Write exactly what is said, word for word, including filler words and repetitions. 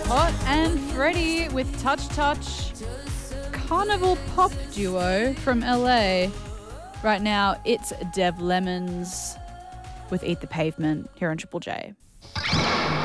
Hot and Freddie with Touch Touch, carnival pop duo from L A. Right now, it's Dev Lemons with Eat the Pavement here on Triple J.